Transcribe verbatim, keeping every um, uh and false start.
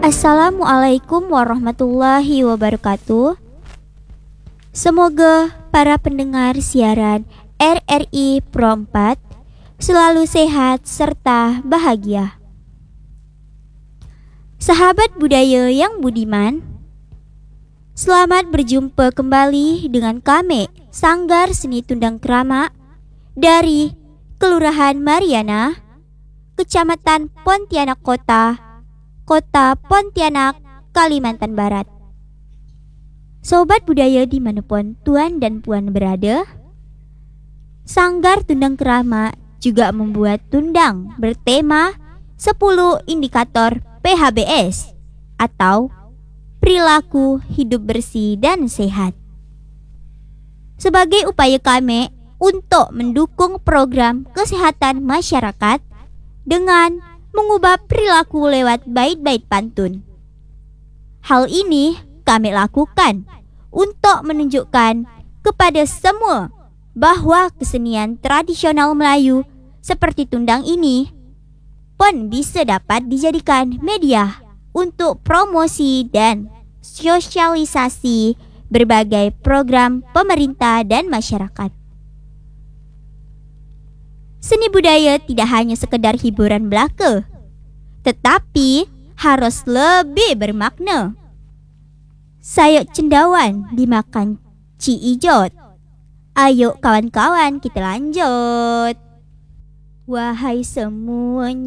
Assalamualaikum warahmatullahi wabarakatuh. Semoga para pendengar siaran R R I Pro empat selalu sehat serta bahagia. Sahabat budaya yang budiman, selamat berjumpa kembali dengan kami Sanggar Seni Tundang Krama dari Kelurahan Mariana, Kecamatan Pontianak Kota, Kota Pontianak, Kalimantan Barat. Sobat budaya dimanapun tuan dan puan berada, Sanggar Tundang Krama juga membuat tundang bertema sepuluh indikator P H B S atau perilaku hidup bersih dan sehat. Sebagai upaya kami untuk mendukung program kesehatan masyarakat dengan mengubah perilaku lewat bait-bait pantun. Hal ini kami lakukan untuk menunjukkan kepada semua bahwa kesenian tradisional Melayu seperti tundang ini pun bisa dapat dijadikan media untuk promosi dan sosialisasi berbagai program pemerintah dan masyarakat. Seni budaya tidak hanya sekedar hiburan belaka, tetapi harus lebih bermakna. Sayur cendawan dimakan Ci Ijot. Ayo kawan-kawan kita lanjut. Wahai semuanya,